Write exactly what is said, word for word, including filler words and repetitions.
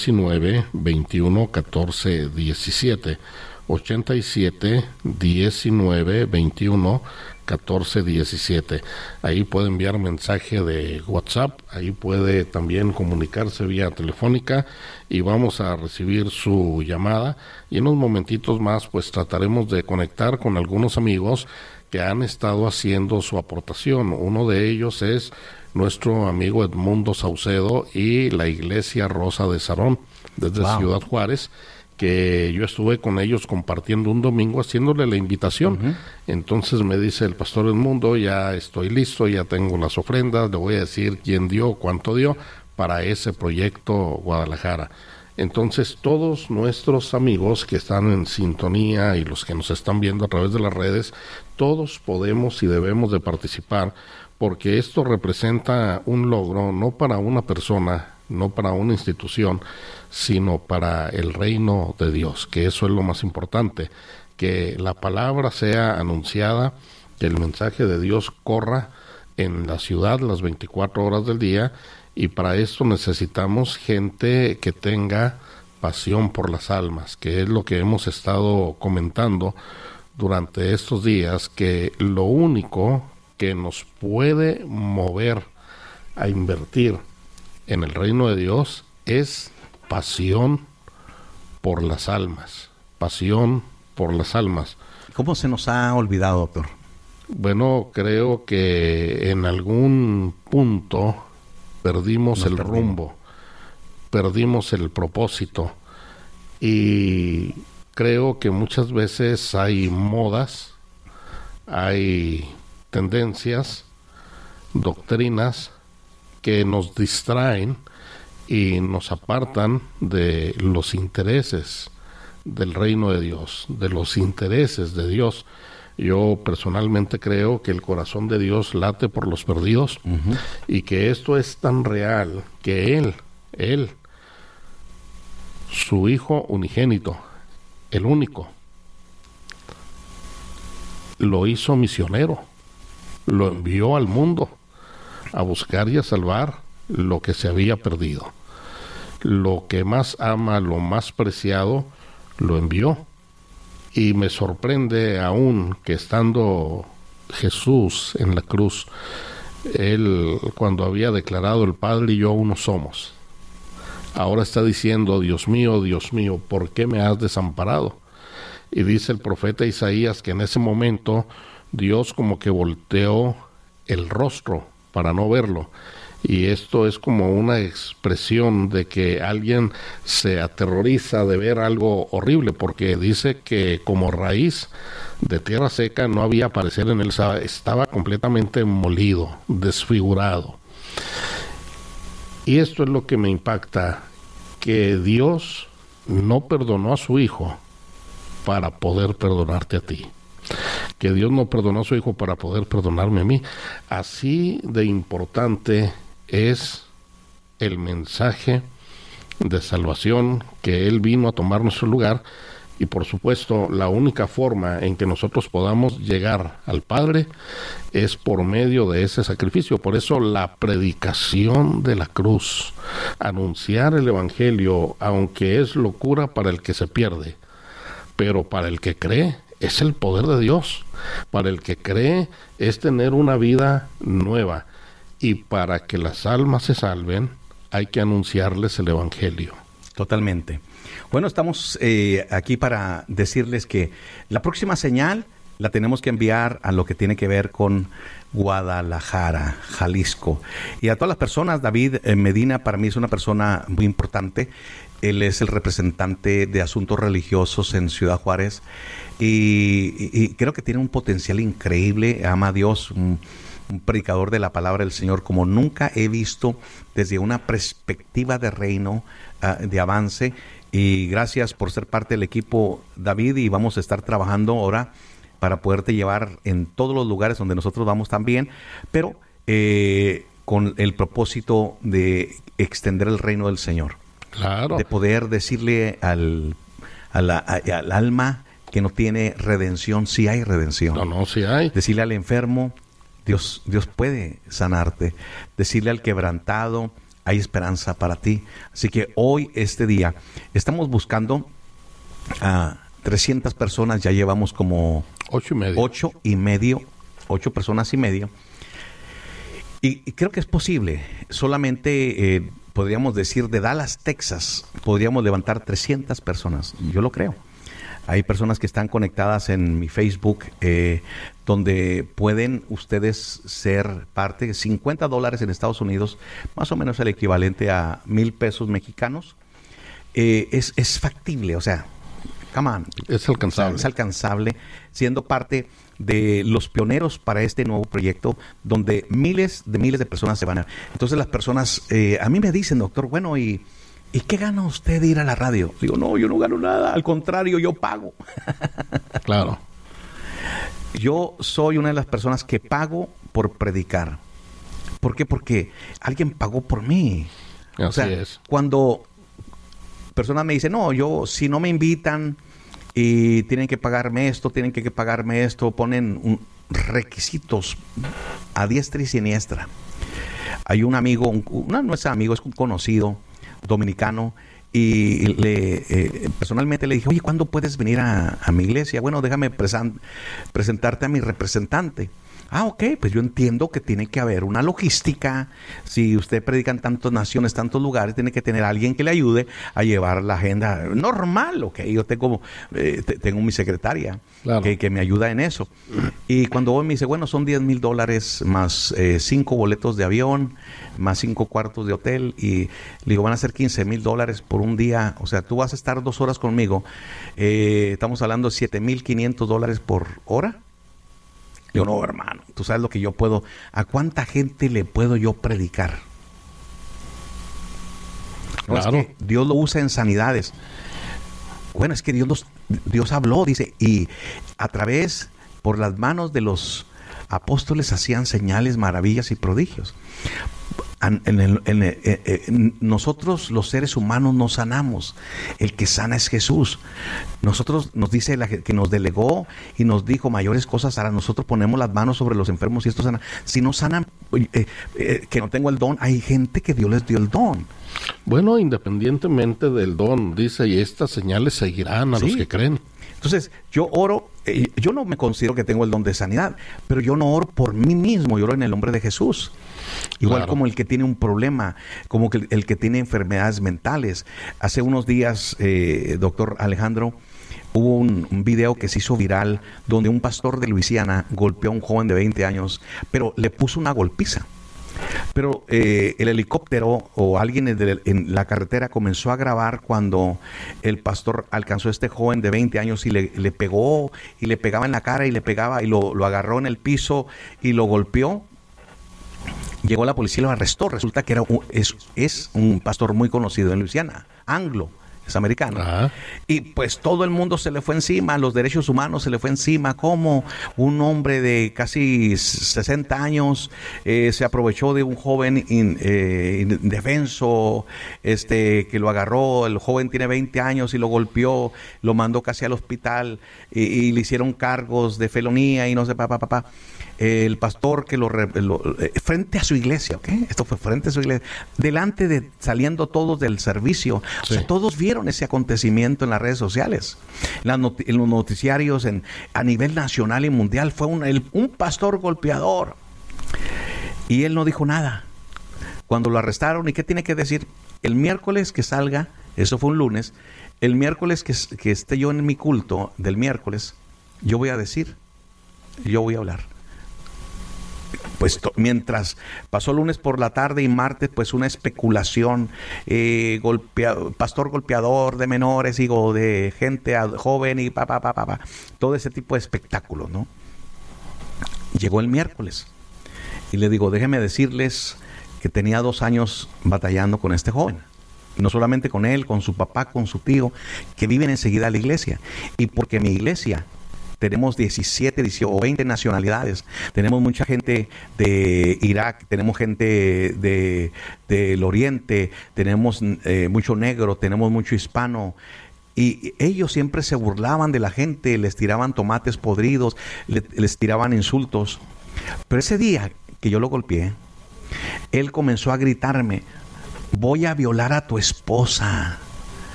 diecinueve, veintiuno, catorce, diecisiete. ochenta y siete, diecinueve, veintiuno, catorce, diecisiete. Ahí puede enviar mensaje de WhatsApp, ahí puede también comunicarse vía telefónica y vamos a recibir su llamada, y en unos momentitos más pues trataremos de conectar con algunos amigos que han estado haciendo su aportación. Uno de ellos es nuestro amigo Edmundo Saucedo y la Iglesia Rosa de Sarón desde wow. Ciudad Juárez, que yo estuve con ellos compartiendo un domingo haciéndole la invitación. Uh-huh. Entonces me dice el pastor Edmundo, ya estoy listo, ya tengo las ofrendas, le voy a decir quién dio, cuánto dio para ese proyecto Guadalajara. Entonces todos nuestros amigos que están en sintonía y los que nos están viendo a través de las redes, todos podemos y debemos de participar, porque esto representa un logro no para una persona, no para una institución, sino para el reino de Dios, que eso es lo más importante, que la palabra sea anunciada, que el mensaje de Dios corra en la ciudad las veinticuatro horas del día, y para esto necesitamos gente que tenga pasión por las almas, que es lo que hemos estado comentando durante estos días, que lo único que nos puede mover a invertir en el reino de Dios es pasión por las almas, pasión por las almas. ¿Cómo se nos ha olvidado, doctor? Bueno, creo que en algún punto perdimos nos el perdimos. rumbo, perdimos el propósito, y creo que muchas veces hay modas, hay tendencias, doctrinas que nos distraen y nos apartan de los intereses del reino de Dios, de los intereses de Dios. Yo personalmente creo que el corazón de Dios late por los perdidos, uh-huh. y que esto es tan real que Él, Él, su Hijo unigénito, el único, lo hizo misionero, lo envió al mundo a buscar y a salvar lo que se había perdido. Lo que más ama, lo más preciado, lo envió. Y me sorprende aún que estando Jesús en la cruz, Él cuando había declarado el Padre y yo uno somos, ahora está diciendo, Dios mío, Dios mío, ¿por qué me has desamparado? Y dice el profeta Isaías que en ese momento Dios como que volteó el rostro para no verlo. Y esto es como una expresión de que alguien se aterroriza de ver algo horrible, porque dice que como raíz de tierra seca no había parecer en él, estaba completamente molido, desfigurado. Y esto es lo que me impacta, que Dios no perdonó a su Hijo para poder perdonarte a ti. Que Dios no perdonó a su Hijo para poder perdonarme a mí. Así de importante es el mensaje de salvación, que Él vino a tomar nuestro lugar, y por supuesto la única forma en que nosotros podamos llegar al Padre es por medio de ese sacrificio. Por eso la predicación de la cruz, anunciar el Evangelio, aunque es locura para el que se pierde, pero para el que cree es el poder de Dios. Para el que cree es tener una vida nueva. Y para que las almas se salven, hay que anunciarles el Evangelio. Totalmente. Bueno, estamos eh, aquí para decirles que la próxima señal la tenemos que enviar a lo que tiene que ver con Guadalajara, Jalisco. Y a todas las personas, David eh, Medina para mí es una persona muy importante. Él es el representante de asuntos religiosos en Ciudad Juárez y, y, y creo que tiene un potencial increíble, ama a Dios, un, un predicador de la palabra del Señor como nunca he visto desde una perspectiva de reino, uh, de avance. Y gracias por ser parte del equipo, David, y vamos a estar trabajando ahora para poderte llevar en todos los lugares donde nosotros vamos también, pero eh, con el propósito de extender el reino del Señor. Claro. De poder decirle al, a la, a, al alma que no tiene redención, sí hay redención. No, no, sí hay. Decirle al enfermo, Dios, Dios puede sanarte. Decirle al quebrantado, hay esperanza para ti. Así que hoy, este día, estamos buscando a trescientas personas, ya llevamos como ocho y medio. Ocho y medio, ocho personas y medio. Y, y creo que es posible. Solamente eh, podríamos decir de Dallas, Texas, podríamos levantar trescientas personas. Yo lo creo. Hay personas que están conectadas en mi Facebook, eh, donde pueden ustedes ser parte. cincuenta dólares en Estados Unidos, más o menos el equivalente a mil pesos mexicanos. Eh, es, es factible, o sea, come on. Es alcanzable. Es alcanzable, siendo parte de los pioneros para este nuevo proyecto, donde miles de miles de personas se van a... Entonces las personas, eh, a mí me dicen, doctor, bueno, ¿y, ¿y qué gana usted de ir a la radio? Digo, no, yo no gano nada, al contrario, yo pago. Claro. Yo soy una de las personas que pago por predicar. ¿Por qué? Porque alguien pagó por mí. Así o sea, es. Cuando personas me dicen, no, yo, si no me invitan y tienen que pagarme esto, tienen que pagarme esto, ponen un, requisitos a diestra y siniestra. Hay un amigo, un, una, no es amigo, es un conocido dominicano, y le eh, personalmente le dije, oye, ¿cuándo puedes venir a, a mi iglesia? Bueno, déjame presen- presentarte a mi representante. Ah, ok, pues yo entiendo que tiene que haber una logística. Si usted predica en tantas naciones, tantos lugares, tiene que tener a alguien que le ayude a llevar la agenda normal. Ok, yo tengo, eh, te, tengo mi secretaria, claro, que, que me ayuda en eso. Y cuando voy me dice, bueno, son diez mil dólares más eh, cinco boletos de avión, más cinco cuartos de hotel. Y le digo, van a ser quince mil dólares por un día. O sea, tú vas a estar dos horas conmigo. Eh, estamos hablando de siete mil quinientos dólares por hora. Yo no, hermano, tú sabes lo que yo puedo, ¿a cuánta gente le puedo yo predicar? No, claro. Es que Dios lo usa en sanidades. Bueno, es que Dios, los, Dios habló, dice, y a través, por las manos de los apóstoles hacían señales, maravillas y prodigios. En el, en el, en, nosotros los seres humanos no sanamos, el que sana es Jesús. Nosotros, nos dice la, que nos delegó y nos dijo mayores cosas hará. Nosotros ponemos las manos sobre los enfermos y esto sana. Si no sanan, eh, eh, que no tengo el don, hay gente que Dios les dio el don. Bueno, independientemente del don, dice, y estas señales seguirán a Sí. los que creen. Entonces, yo oro, eh, yo no me considero que tengo el don de sanidad, pero yo no oro por mí mismo, yo oro en el nombre de Jesús. Igual claro. Como el que tiene un problema, como que el, el que tiene enfermedades mentales. Hace unos días, eh, doctor Alejandro, hubo un, un video que se hizo viral donde un pastor de Luisiana golpeó a un joven de veinte años, pero le puso una golpiza. Pero eh, el helicóptero o alguien en, de, en la carretera comenzó a grabar cuando el pastor alcanzó a este joven de veinte años y le, le pegó y le pegaba en la cara y le pegaba y lo, lo agarró en el piso y lo golpeó. Llegó la policía y lo arrestó. Resulta que era un, es, es un pastor muy conocido en Luisiana, anglo. Es americano. Ajá. Y pues todo el mundo se le fue encima, los derechos humanos se le fue encima, como un hombre de casi sesenta años eh, se aprovechó de un joven in, eh, indefenso, este, que lo agarró. El joven tiene veinte años y lo golpeó, lo mandó casi al hospital y, y le hicieron cargos de felonía y no sé, papá, papá. El pastor que lo, lo eh, frente a su iglesia, ¿ok? Esto fue frente a su iglesia, delante de, saliendo todos del servicio. Sí. O sea, todos vieron ese acontecimiento en las redes sociales, en, las not en los noticiarios en, a nivel nacional y mundial. Fue un, el, un pastor golpeador. Y él no dijo nada. Cuando lo arrestaron, ¿y qué tiene que decir? El miércoles que salga, eso fue un lunes, el miércoles que, que esté yo en mi culto del miércoles, yo voy a decir, yo voy a hablar. Pues mientras pasó lunes por la tarde y martes, pues una especulación, eh, golpea, pastor golpeador de menores y de gente joven y pa, pa, pa, pa, pa, todo ese tipo de espectáculos, ¿no? Llegó el miércoles y le digo, déjenme decirles que tenía dos años batallando con este joven. No solamente con él, con su papá, con su tío, que viven enseguida a la iglesia. Y porque mi iglesia... tenemos diecisiete, dieciocho o veinte nacionalidades. Tenemos mucha gente de Irak, tenemos gente de, del Oriente, tenemos eh, mucho negro, tenemos mucho hispano. Y ellos siempre se burlaban de la gente, les tiraban tomates podridos, les, les tiraban insultos. Pero ese día que yo lo golpeé, él comenzó a gritarme, voy a violar a tu esposa.